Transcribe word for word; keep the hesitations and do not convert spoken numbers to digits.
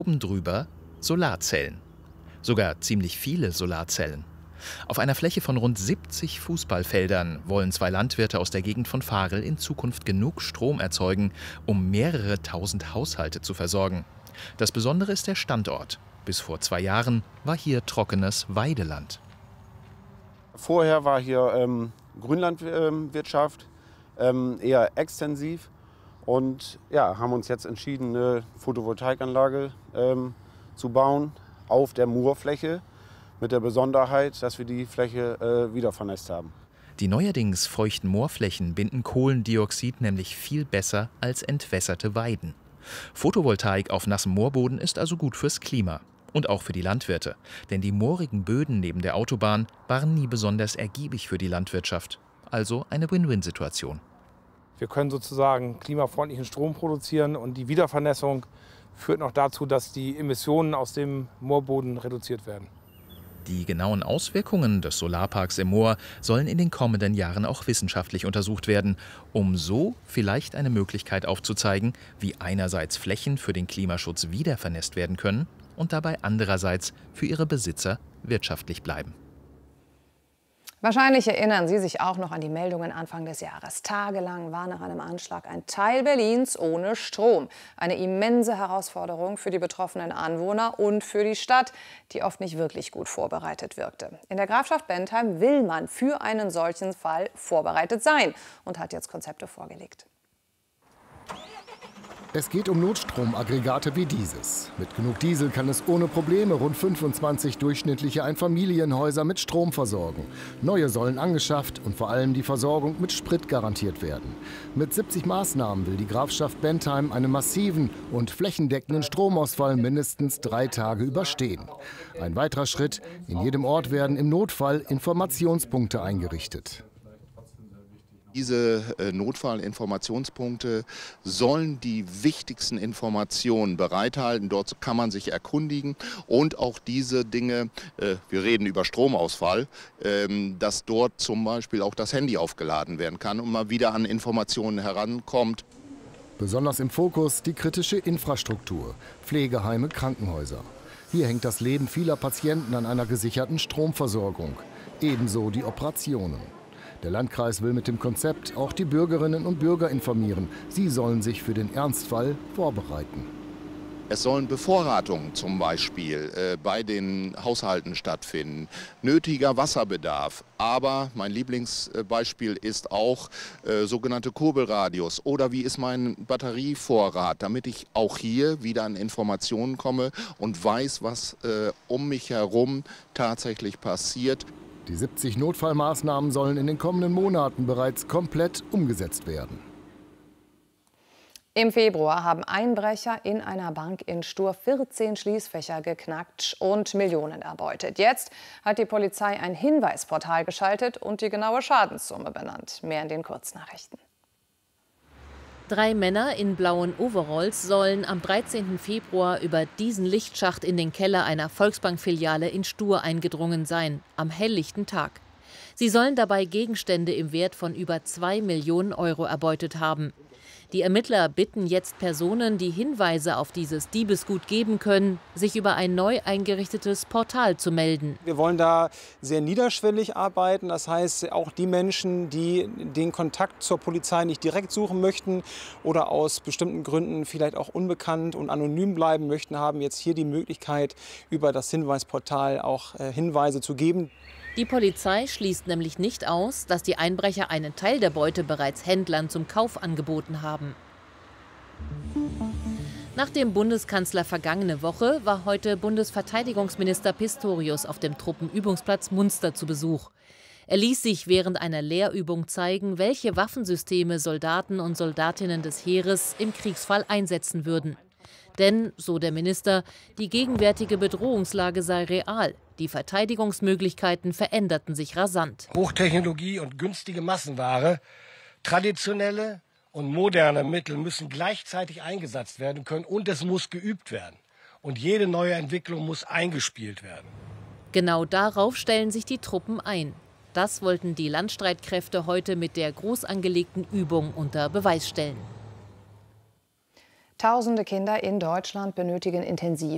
Oben drüber Solarzellen. Sogar ziemlich viele Solarzellen. Auf einer Fläche von rund siebzig Fußballfeldern wollen zwei Landwirte aus der Gegend von Varel in Zukunft genug Strom erzeugen, um mehrere tausend Haushalte zu versorgen. Das Besondere ist der Standort. Bis vor zwei Jahren war hier trockenes Weideland. Vorher war hier ähm, Grünlandwirtschaft, ähm, eher extensiv. Und ja, haben uns jetzt entschieden, eine Photovoltaikanlage ähm, zu bauen auf der Moorfläche. Mit der Besonderheit, dass wir die Fläche äh, wieder vernässt haben. Die neuerdings feuchten Moorflächen binden Kohlendioxid nämlich viel besser als entwässerte Weiden. Photovoltaik auf nassem Moorboden ist also gut fürs Klima. Und auch für die Landwirte. Denn die moorigen Böden neben der Autobahn waren nie besonders ergiebig für die Landwirtschaft. Also eine Win-Win-Situation. Wir können sozusagen klimafreundlichen Strom produzieren und die Wiedervernässung führt noch dazu, dass die Emissionen aus dem Moorboden reduziert werden. Die genauen Auswirkungen des Solarparks im Moor sollen in den kommenden Jahren auch wissenschaftlich untersucht werden, um so vielleicht eine Möglichkeit aufzuzeigen, wie einerseits Flächen für den Klimaschutz wiedervernässt werden können und dabei andererseits für ihre Besitzer wirtschaftlich bleiben. Wahrscheinlich erinnern Sie sich auch noch an die Meldungen Anfang des Jahres. Tagelang war nach einem Anschlag ein Teil Berlins ohne Strom. Eine immense Herausforderung für die betroffenen Anwohner und für die Stadt, die oft nicht wirklich gut vorbereitet wirkte. In der Grafschaft Bentheim will man für einen solchen Fall vorbereitet sein und hat jetzt Konzepte vorgelegt. Es geht um Notstromaggregate wie dieses. Mit genug Diesel kann es ohne Probleme rund fünfundzwanzig durchschnittliche Einfamilienhäuser mit Strom versorgen. Neue sollen angeschafft und vor allem die Versorgung mit Sprit garantiert werden. Mit siebzig Maßnahmen will die Grafschaft Bentheim einen massiven und flächendeckenden Stromausfall mindestens drei Tage überstehen. Ein weiterer Schritt: In jedem Ort werden im Notfall Informationspunkte eingerichtet. Diese äh, Notfallinformationspunkte sollen die wichtigsten Informationen bereithalten. Dort kann man sich erkundigen und auch diese Dinge, äh, wir reden über Stromausfall, ähm, dass dort zum Beispiel auch das Handy aufgeladen werden kann und man wieder an Informationen herankommt. Besonders im Fokus die kritische Infrastruktur, Pflegeheime, Krankenhäuser. Hier hängt das Leben vieler Patienten an einer gesicherten Stromversorgung. Ebenso die Operationen. Der Landkreis will mit dem Konzept auch die Bürgerinnen und Bürger informieren. Sie sollen sich für den Ernstfall vorbereiten. Es sollen Bevorratungen zum Beispiel äh, bei den Haushalten stattfinden, nötiger Wasserbedarf. Aber mein Lieblingsbeispiel ist auch äh, sogenannte Kurbelradius oder wie ist mein Batterievorrat, damit ich auch hier wieder an Informationen komme und weiß, was äh, um mich herum tatsächlich passiert. Die siebzig Notfallmaßnahmen sollen in den kommenden Monaten bereits komplett umgesetzt werden. Im Februar haben Einbrecher in einer Bank in Stur vierzehn Schließfächer geknackt und Millionen erbeutet. Jetzt hat die Polizei ein Hinweisportal geschaltet und die genaue Schadenssumme benannt. Mehr in den Kurznachrichten. Drei Männer in blauen Overalls sollen am dreizehnten Februar über diesen Lichtschacht in den Keller einer Volksbank-Filiale in Stur eingedrungen sein, am helllichten Tag. Sie sollen dabei Gegenstände im Wert von über zwei Millionen Euro erbeutet haben. Die Ermittler bitten jetzt Personen, die Hinweise auf dieses Diebesgut geben können, sich über ein neu eingerichtetes Portal zu melden. Wir wollen da sehr niederschwellig arbeiten. Das heißt, auch die Menschen, die den Kontakt zur Polizei nicht direkt suchen möchten oder aus bestimmten Gründen vielleicht auch unbekannt und anonym bleiben möchten, haben jetzt hier die Möglichkeit, über das Hinweisportal auch Hinweise zu geben. Die Polizei schließt nämlich nicht aus, dass die Einbrecher einen Teil der Beute bereits Händlern zum Kauf angeboten haben. Nach dem Bundeskanzler vergangene Woche war heute Bundesverteidigungsminister Pistorius auf dem Truppenübungsplatz Munster zu Besuch. Er ließ sich während einer Lehrübung zeigen, welche Waffensysteme Soldaten und Soldatinnen des Heeres im Kriegsfall einsetzen würden. Denn, so der Minister, die gegenwärtige Bedrohungslage sei real. Die Verteidigungsmöglichkeiten veränderten sich rasant. Hochtechnologie und günstige Massenware, traditionelle und moderne Mittel müssen gleichzeitig eingesetzt werden können und es muss geübt werden. Und jede neue Entwicklung muss eingespielt werden. Genau darauf stellen sich die Truppen ein. Das wollten die Landstreitkräfte heute mit der groß angelegten Übung unter Beweis stellen. Tausende Kinder in Deutschland benötigen intensiv